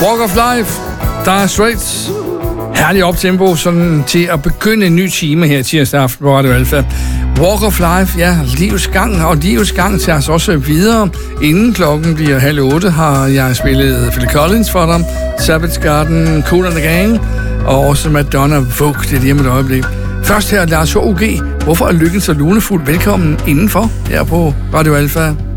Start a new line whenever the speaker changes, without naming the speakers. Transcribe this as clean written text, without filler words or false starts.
Walk of Life, Dire Straits. Herlig optempo, sådan til at begynde en ny time her tirsdag aften på Radio Alfa. Walk of Life, ja, livets gang, og livets gang tager os også videre. Inden klokken bliver 7:30, har jeg spillet Phil Collins for dig, Savage Garden, Kool and the Gang, og også Madonna Vogue, det er lige om et øjeblik. Først her, Lars H.O.G. Hvorfor er lykken så lunefuld? Velkommen indenfor her på Radio Alfa.